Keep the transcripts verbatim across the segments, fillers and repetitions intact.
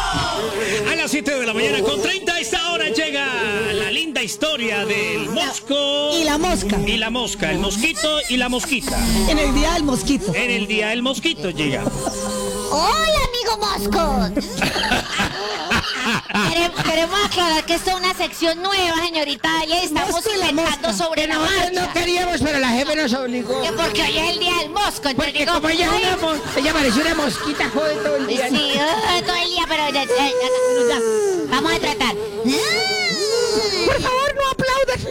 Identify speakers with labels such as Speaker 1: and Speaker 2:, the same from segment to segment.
Speaker 1: A las siete de la mañana con treinta, a esta hora llega la linda historia del mosco.
Speaker 2: Y la mosca.
Speaker 1: Y la mosca, el mosquito y la mosquita.
Speaker 2: En el día del mosquito.
Speaker 1: En el día del mosquito llega.
Speaker 3: Hola, amigo mosco. Queremos, queremos aclarar que esto es una sección nueva, señorita. Y estamos
Speaker 2: Mosco y la
Speaker 3: inventando
Speaker 2: mosca.
Speaker 3: sobre la
Speaker 4: Nosotros
Speaker 3: marcha.
Speaker 4: no queríamos, pero la jefe nos obligó.
Speaker 3: Que porque hoy es el día del mosco. Entonces
Speaker 4: Porque
Speaker 3: digo,
Speaker 4: como ella es
Speaker 3: ay,
Speaker 4: una mos- ella pareció una mosquita, jode todo el día.
Speaker 3: sí, ah, todo el día, pero ya, ya, ya, ya. Vamos a tratar.
Speaker 4: Por favor, no aplaudan.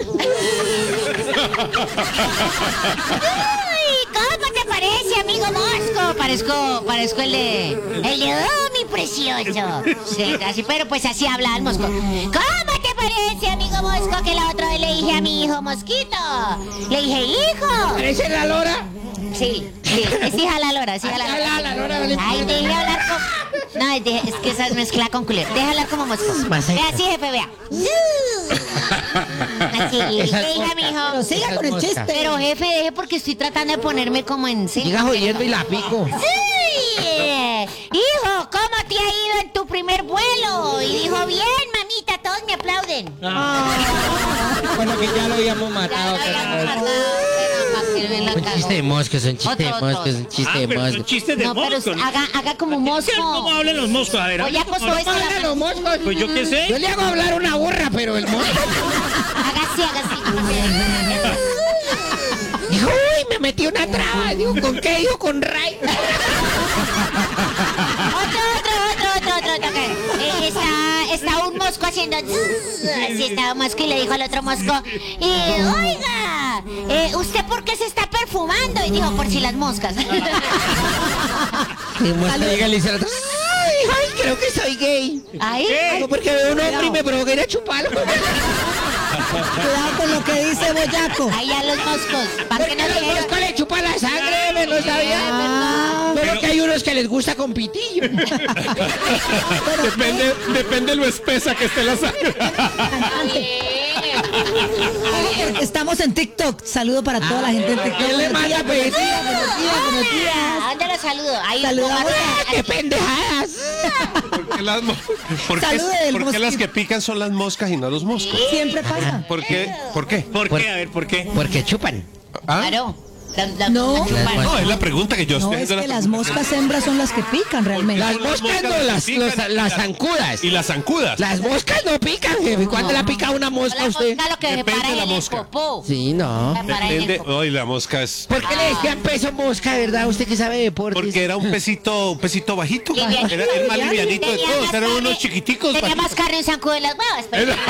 Speaker 3: Ay, ¿cómo te parece, amigo mosco? Parezco, parezco el de, el de, oh, mi precioso. Sí, así, pero pues así habla el mosco. ¿Cómo te parece, amigo mosco, que la otra vez le dije a mi hijo mosquito? Le dije, hijo.
Speaker 4: ¿Parece la lora?
Speaker 3: Sí, sí, es hija la lora, es hija la
Speaker 4: La,
Speaker 3: lora.
Speaker 4: la lora, vale.
Speaker 3: Ay, déjeme hablar como... No, es, de- es que esa es mezcla con culero. Deja hablar como mosco.
Speaker 4: Más
Speaker 3: Ve
Speaker 4: seca.
Speaker 3: así, jefe, vea. Así,
Speaker 4: Esa es
Speaker 3: ¿qué hija,
Speaker 4: mosca.
Speaker 3: mijo?
Speaker 2: Pero siga con el
Speaker 4: Mosca.
Speaker 2: chiste.
Speaker 3: Pero, jefe, deje porque estoy tratando de ponerme como en... sí.
Speaker 4: Siga jodiendo y la pico.
Speaker 3: Sí. Hijo, ¿cómo te ha ido en tu primer vuelo? Y dijo, bien, mamita, todos me aplauden.
Speaker 4: Bueno, que ya lo habíamos
Speaker 3: Ya
Speaker 4: matado.
Speaker 3: lo habíamos
Speaker 4: pero-
Speaker 3: matado, pero para que vean la
Speaker 4: Un
Speaker 3: cagó.
Speaker 4: chiste de moscos, un chiste de
Speaker 3: Otro, otro.
Speaker 4: moscos, un
Speaker 1: Ah,
Speaker 4: chiste de
Speaker 1: pero son
Speaker 4: moscos.
Speaker 1: chistes de
Speaker 3: No, pero
Speaker 1: moscos.
Speaker 3: haga, haga como
Speaker 1: ¿Cómo
Speaker 3: mosco.
Speaker 1: hablan los moscos? A ver,
Speaker 3: Oye,
Speaker 1: ¿cómo
Speaker 3: acostó
Speaker 1: hablan?
Speaker 3: eso.
Speaker 4: ¿Cómo hablan los moscos?
Speaker 1: Pues yo qué sé.
Speaker 4: Yo le hago hablar una burra, pero el mosco.
Speaker 3: Haga así, haga así.
Speaker 4: Dijo, uy, me metí una traba. Digo, ¿con qué? Dijo, con Ray.
Speaker 3: Otro, otro, otro, otro, otro, otro. que, eh, está, está un mosco haciendo... Así estaba un mosco y le dijo al otro mosco, eh, oiga, eh, ¿usted por qué se está perfumando? Y dijo, por si las moscas.
Speaker 4: Y el mosco llega y le dice al otro, ay, ay, creo que soy gay.
Speaker 3: Ahí.
Speaker 4: Digo, porque veo un hombre y me provoca ir a chuparlo.
Speaker 2: Cuidado con lo que dice Boyaco.
Speaker 3: Ahí a los moscos. ¿Para qué
Speaker 4: Porque
Speaker 3: no
Speaker 4: los
Speaker 3: dijeron?
Speaker 4: moscos le chupan la sangre, me lo sabía.
Speaker 2: Ah,
Speaker 4: Pero que hay unos que les gusta con pitillo.
Speaker 5: Depende, depende lo espesa que esté la sangre.
Speaker 2: estamos en TikTok. Saludo para toda la gente en TikTok.
Speaker 4: ¿Quién le manda
Speaker 2: Buenos días,
Speaker 4: pedido?
Speaker 2: buenos días, buenos días.
Speaker 3: ¿A dónde los saludo? Ahí.
Speaker 2: Saludamos
Speaker 3: póngase
Speaker 4: ¡Qué
Speaker 3: aquí.
Speaker 4: pendejadas!
Speaker 5: ¿Por qué, las, mo- por qué-
Speaker 2: Salude del
Speaker 5: por qué las
Speaker 2: mosquito.
Speaker 5: que pican son las moscas y no los moscos?
Speaker 2: Siempre pasa.
Speaker 5: ¿Por qué? ¿Por qué?
Speaker 1: ¿Por qué? A ver, ¿por qué?
Speaker 4: Porque chupan.
Speaker 5: ¿Ah?
Speaker 3: Claro. La- la-
Speaker 2: No.
Speaker 3: la chupan.
Speaker 5: No, es la pregunta que yo
Speaker 2: No,
Speaker 5: estoy
Speaker 2: es
Speaker 5: haciendo.
Speaker 2: que
Speaker 5: la
Speaker 2: las
Speaker 5: pregunta.
Speaker 2: moscas hembras son las que pican realmente.
Speaker 4: Las
Speaker 5: Las
Speaker 4: moscas
Speaker 5: moscas
Speaker 4: no,
Speaker 5: las
Speaker 4: las,
Speaker 5: pican
Speaker 4: los-
Speaker 5: y
Speaker 4: las
Speaker 5: las-
Speaker 4: zancudas.
Speaker 5: Y las zancudas.
Speaker 4: Las moscas no pican, jefe. ¿Cuándo le ha picado una mosca a
Speaker 3: La
Speaker 4: usted?
Speaker 3: mosca lo que se
Speaker 5: Depende
Speaker 3: para
Speaker 5: de la
Speaker 3: en el
Speaker 5: mosca.
Speaker 3: popó.
Speaker 4: Sí, no.
Speaker 3: Se para en el
Speaker 5: Depende.
Speaker 3: popó.
Speaker 5: Hoy la mosca es.
Speaker 4: ¿Por qué le decían peso mosca, de verdad? Usted que sabe de deportes.
Speaker 5: Porque era un pesito, un pesito bajito. Era
Speaker 3: Livianito.
Speaker 5: era el más livianito de
Speaker 3: Tenía
Speaker 5: todos.
Speaker 3: más
Speaker 5: Eran
Speaker 3: carne-
Speaker 5: unos chiquiticos.
Speaker 3: Tenía
Speaker 5: bajitos.
Speaker 3: más carne en zancudo de las huevas. Pero...
Speaker 5: Era-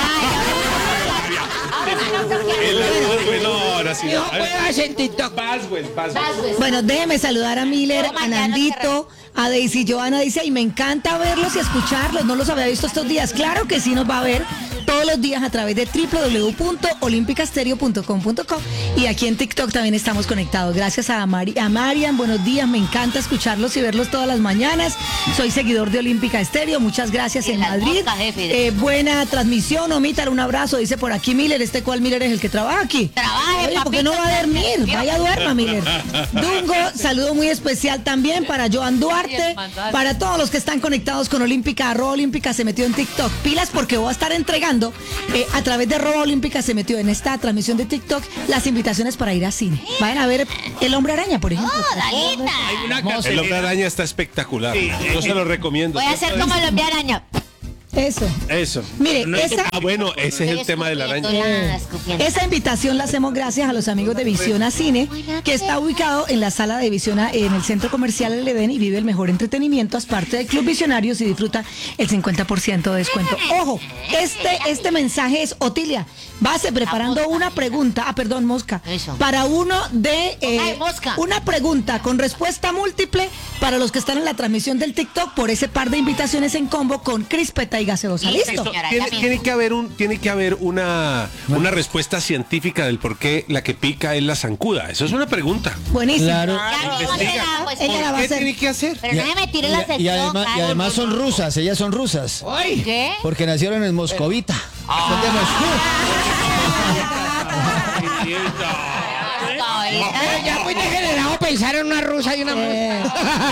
Speaker 3: Ay, ahora sí no bloquearon.
Speaker 5: El- No, ahora sí.
Speaker 4: No
Speaker 5: A ver,
Speaker 4: juegas en TikTok.
Speaker 5: Vas, güey, vas, güey.
Speaker 3: Vas, güey.
Speaker 2: Bueno, déjeme saludar a Miller,
Speaker 3: No,
Speaker 2: a
Speaker 3: mañana
Speaker 2: Nandito, a Daisy Joana. Dice, y me encanta verlos y escucharlos. No los había visto estos días. Claro que sí nos va a ver todos los días a través de w w w punto olímpica stereo punto com punto co. Y aquí en TikTok también estamos conectados. Gracias a, Mari a Marian. Buenos días. Me encanta escucharlos y verlos todas las mañanas. Soy seguidor de Olímpica Estéreo. Muchas gracias
Speaker 3: Y
Speaker 2: en
Speaker 3: las
Speaker 2: Madrid.
Speaker 3: moscas, jefe.
Speaker 2: Eh, buena transmisión. Omitar un abrazo. Dice por aquí Miller. ¿Este cuál Miller es el que trabaja aquí?
Speaker 3: Trabaje,
Speaker 2: Oye, ¿por qué no va a dormir? Vaya, duerma, Miller. Dungo, saludo muy especial también para Joan Duarte, para todos los que están conectados con Olímpica, arroba Olímpica se metió en TikTok. Pilas porque voy a estar entregando eh, a través de arroba Olímpica se metió en esta transmisión de TikTok las invitaciones para ir a cine. Vayan a ver El Hombre Araña, por ejemplo.
Speaker 3: Oh, Dalita.
Speaker 1: Una
Speaker 5: El hombre
Speaker 1: cartelera.
Speaker 5: araña está espectacular.
Speaker 1: Sí,
Speaker 5: Yo se lo recomiendo.
Speaker 3: Voy a hacer como el hombre araña.
Speaker 2: Eso.
Speaker 5: Eso.
Speaker 2: Mire,
Speaker 1: No,
Speaker 2: esa,
Speaker 5: Ah, bueno, ese es el tema de la araña.
Speaker 3: Escupiendo, escupiendo.
Speaker 2: esa invitación la hacemos gracias a los amigos de Visiona Cine, que está ubicado en la sala de Visiona en el centro comercial El Edén y vive el mejor entretenimiento. Haz parte del Club Visionarios y disfruta el cincuenta por ciento de descuento. Ojo, este, este mensaje es Otilia. Base preparando una pregunta, ah, perdón, Mosca,
Speaker 3: Eso.
Speaker 2: para uno de eh,
Speaker 3: Ay, Mosca.
Speaker 2: una pregunta con respuesta múltiple para los que están en la transmisión del TikTok por ese par de invitaciones en combo con crispeta y gaseosa.
Speaker 3: Listo.
Speaker 2: ¿Listo?
Speaker 3: Señora,
Speaker 5: Tiene,
Speaker 3: ya mismo.
Speaker 5: tiene que haber un, tiene que haber una, una respuesta científica del por qué la que pica es la zancuda. Eso es una pregunta.
Speaker 2: Buenísimo.
Speaker 6: Claro.
Speaker 3: Ya mismo
Speaker 5: Investiga.
Speaker 3: será, pues,
Speaker 2: Ella la va a
Speaker 5: ¿Qué
Speaker 2: hacer.
Speaker 5: tiene que hacer?
Speaker 3: Pero no me metí en la
Speaker 6: Y,
Speaker 3: sección.
Speaker 6: y además, y
Speaker 3: claro.
Speaker 6: además son rusas, ellas son rusas.
Speaker 4: ¡Ay!
Speaker 3: ¿Qué?
Speaker 6: Porque nacieron en Moscovita. Son de Moscú.
Speaker 4: Pero ya muy degenerado pensar en una rusa y una
Speaker 2: Eh,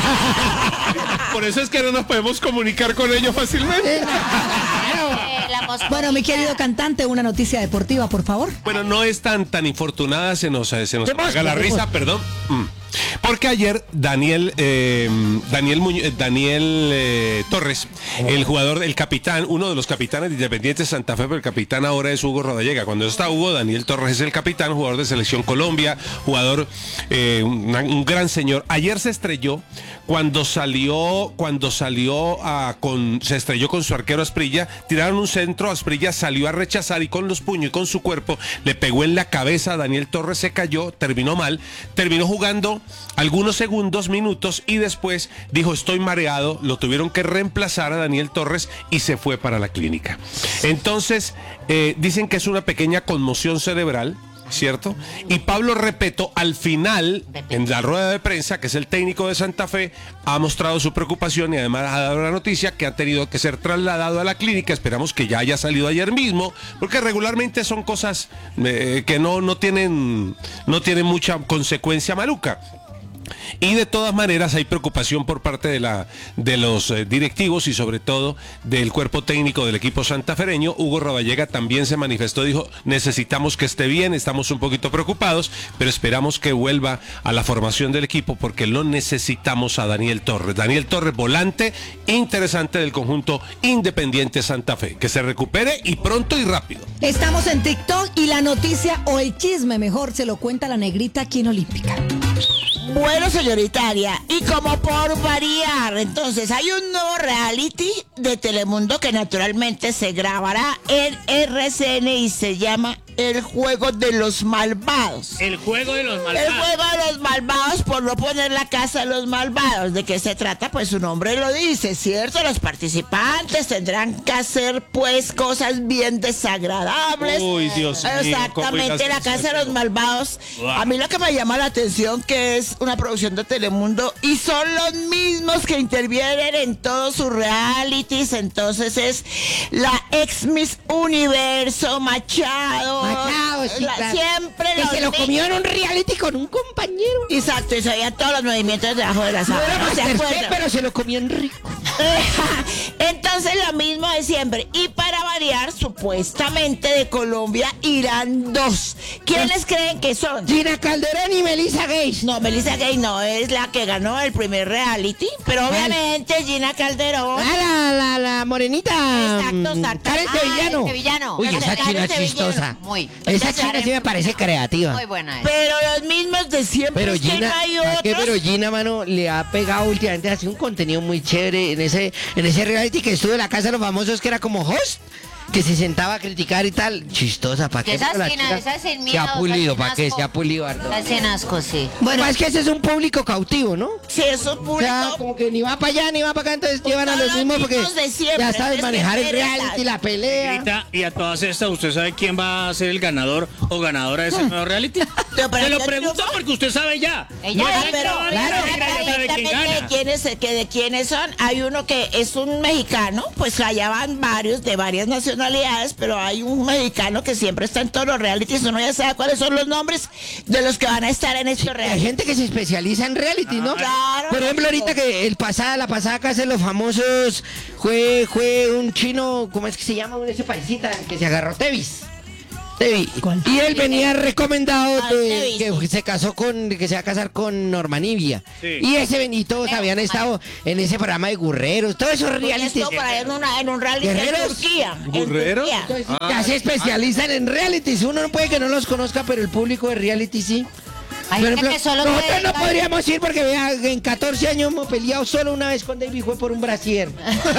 Speaker 5: Por eso es que no nos podemos comunicar con ellos fácilmente.
Speaker 3: Eh, la mosca.
Speaker 2: bueno, mi querido cantante, una noticia deportiva, por favor.
Speaker 5: Bueno, no es tan tan infortunada, se nos, eh, se nos
Speaker 6: ¿Qué más?
Speaker 5: apaga la risa, perdón. Mm. Porque ayer Daniel eh, Daniel Muño- eh, Daniel eh, Torres, el jugador, el capitán, uno de los capitanes de Independiente Santa Fe, pero el capitán ahora es Hugo Rodallega. Cuando está Hugo, Daniel Torres es el capitán, jugador de Selección Colombia, jugador, eh, un, un gran señor. Ayer se estrelló cuando salió, cuando salió a, con, se estrelló con su arquero Asprilla, tiraron un centro, Asprilla salió a rechazar y con los puños y con su cuerpo le pegó en la cabeza a Daniel Torres, se cayó, terminó mal, terminó jugando algunos segundos, minutos y después dijo estoy mareado, lo tuvieron que reemplazar a Daniel Torres y se fue para la clínica. Entonces, eh, dicen que es una pequeña conmoción cerebral, ¿cierto? Y Pablo Repeto, al final, en la rueda de prensa, que es el técnico de Santa Fe, ha mostrado su preocupación y además ha dado la noticia que ha tenido que ser trasladado a la clínica. Esperamos que ya haya salido ayer mismo, porque regularmente son cosas eh, que no, no tienen, no tienen mucha consecuencia maluca. Y de todas maneras hay preocupación por parte de, la, de los eh, directivos y sobre todo del cuerpo técnico del equipo santafereño. Hugo Rodallega también se manifestó, dijo necesitamos que esté bien, estamos un poquito preocupados, pero esperamos que vuelva a la formación del equipo porque lo necesitamos a Daniel Torres. Daniel Torres, volante interesante del conjunto Independiente Santa Fe. Que se recupere y pronto y rápido.
Speaker 2: Estamos en TikTok y la noticia o el chisme mejor se lo cuenta la negrita aquí en Olímpica.
Speaker 7: Bueno, señorita Aria, y como por variar, entonces hay un nuevo reality de Telemundo que naturalmente se grabará en R C N y se llama El Juego de los Malvados.
Speaker 1: El juego de los
Speaker 7: El
Speaker 1: malvados.
Speaker 7: Juego de los Malvados, por no poner la casa de los malvados. ¿De qué se trata? Pues su nombre lo dice, ¿cierto? Los participantes tendrán que hacer, pues, cosas bien desagradables.
Speaker 5: Uy, Dios mío,
Speaker 7: Exactamente,
Speaker 5: ¿cómo
Speaker 7: la
Speaker 5: digas
Speaker 7: casa de
Speaker 5: eso?
Speaker 7: los malvados. A mí lo que me llama la atención que es una producción de Telemundo y son los mismos que intervienen en todos sus realities. Entonces es la ex Miss Universo Machado.
Speaker 4: Machado, sí,
Speaker 7: La-
Speaker 4: claro.
Speaker 7: Siempre
Speaker 4: Que
Speaker 7: los
Speaker 4: se lo
Speaker 7: mi-
Speaker 4: comió en un reality con un compañero.
Speaker 7: Exacto, y sabía todos los movimientos debajo de la
Speaker 4: No
Speaker 7: sábana.
Speaker 4: era
Speaker 7: ¿No se
Speaker 4: Masterchef,
Speaker 7: acuerdan?
Speaker 4: pero se lo comió en rico.
Speaker 7: Entonces lo mismo de siempre. Y para variar, supuestamente de Colombia irán dos. ¿Quiénes creen que son?
Speaker 4: Gina Calderón y Melissa Gates.
Speaker 7: No, Melissa Gay no es la que ganó el primer reality, pero
Speaker 4: ¿Cuál?
Speaker 7: obviamente Gina Calderón.
Speaker 4: Ah, la, la, la morenita.
Speaker 7: Exacto,
Speaker 4: mm,
Speaker 7: exacto.
Speaker 4: Karen
Speaker 3: Ah,
Speaker 4: Sevillano.
Speaker 3: Sevillano.
Speaker 4: Uy,
Speaker 3: Karen
Speaker 4: esa china
Speaker 7: Sevillano.
Speaker 4: chistosa.
Speaker 3: Muy.
Speaker 4: Esa
Speaker 3: Esa
Speaker 4: china sí me parece creativa.
Speaker 3: Muy buena. es.
Speaker 7: Pero los mismos de siempre.
Speaker 4: Pero
Speaker 7: es que
Speaker 4: Gina,
Speaker 7: no hay
Speaker 4: ¿sabes qué?
Speaker 7: otros.
Speaker 4: Pero Gina, mano, le ha pegado últimamente, hace un contenido muy chévere en ese, en ese reality que estuvo en la casa de los famosos, que era como host, que se sentaba a criticar y tal. Chistosa, ¿para
Speaker 3: Que
Speaker 4: qué?
Speaker 3: esa
Speaker 4: Pero la
Speaker 3: Gina,
Speaker 4: chica
Speaker 3: esa sin
Speaker 4: se
Speaker 3: miedo,
Speaker 4: ha pulido,
Speaker 3: esa
Speaker 4: ¿para
Speaker 3: sin
Speaker 4: qué?
Speaker 3: asco.
Speaker 4: Se ha pulido harto.
Speaker 3: Está sin asco, sí.
Speaker 4: Bueno, es que ese es un público cautivo, ¿no?
Speaker 7: Sí, eso es
Speaker 4: O
Speaker 7: público.
Speaker 4: sea, como que ni va para allá ni va para acá, entonces llevan a
Speaker 7: son
Speaker 4: los
Speaker 7: los
Speaker 4: mismos porque
Speaker 7: mismos de siempre,
Speaker 4: ya saben
Speaker 7: es que
Speaker 4: manejar el
Speaker 7: eres
Speaker 4: reality,
Speaker 7: la-
Speaker 4: la pelea.
Speaker 1: Negrita, y a todas estas, ¿usted sabe quién va a ser el ganador o ganadora de ese nuevo reality?
Speaker 7: Pero para
Speaker 1: Se lo
Speaker 7: qué
Speaker 1: pregunto
Speaker 7: triunfo.
Speaker 1: porque usted sabe ya.
Speaker 3: Ella
Speaker 1: No
Speaker 3: ya,
Speaker 1: es
Speaker 7: pero
Speaker 1: la
Speaker 7: claro,
Speaker 1: negra, ya sabe quién
Speaker 7: exactamente de
Speaker 1: gana.
Speaker 7: quiénes, que de quiénes son. Hay uno que es un mexicano, pues allá van varios de varias nacionalidades, pero hay un mexicano que siempre está en todos los realities. Uno ya sabe cuáles son los nombres de los que van a estar en estos
Speaker 4: Hay
Speaker 7: realities.
Speaker 4: gente que se especializa en reality, ¿no?
Speaker 7: Claro,
Speaker 4: Por ejemplo,
Speaker 7: lógico.
Speaker 4: ahorita que el pasada, la pasada casa de los famosos fue, fue un chino, ¿cómo es que se llama? Ese paisita que se agarró Tevis. Tevis.
Speaker 2: ¿Cuál?
Speaker 4: Y él venía recomendado
Speaker 7: Ah,
Speaker 4: de-
Speaker 7: Tevis,
Speaker 4: que
Speaker 7: sí.
Speaker 4: se casó con, que se va a casar con Norma Nivia.
Speaker 1: Sí.
Speaker 4: Y ese ven- y todos
Speaker 3: Pero,
Speaker 4: habían estado en ese programa de Gurreros, todos esos
Speaker 7: Y
Speaker 4: reality.
Speaker 7: esto por ahí en, una, en un reality en
Speaker 4: ¿Guerreros?
Speaker 7: Turquía. en
Speaker 5: ¿Guerreros?
Speaker 7: Turquía.
Speaker 4: Entonces, ya se especializan en realities. Uno no puede que no los conozca, pero el público de reality sí.
Speaker 3: Hay
Speaker 4: Por
Speaker 3: gente
Speaker 4: ejemplo,
Speaker 3: que solo se
Speaker 4: nosotros no
Speaker 3: dedica a-
Speaker 4: podríamos ir porque vea, en catorce años hemos peleado solo una vez con David, fue por un brasier.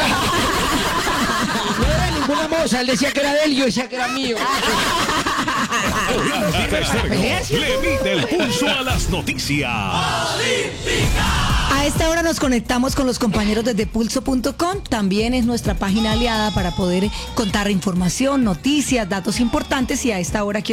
Speaker 4: No era ninguna moza, él decía que era de él y yo decía que era mío.
Speaker 8: Olímpica Estéreo le mide el pulso a las noticias.
Speaker 2: A esta hora nos conectamos con los compañeros de Depulso punto com. También es nuestra página aliada para poder contar información, noticias, datos importantes y a esta hora quiero